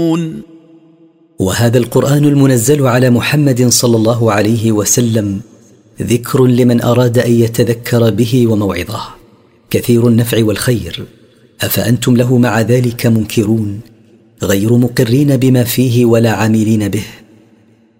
وهذا القرآن المنزل على محمد صلى الله عليه وسلم ذكر لمن أراد أن يتذكر به وموعظة، كثير النفع والخير، أفأنتم له مع ذلك منكرون غير مقرين بما فيه ولا عاملين به؟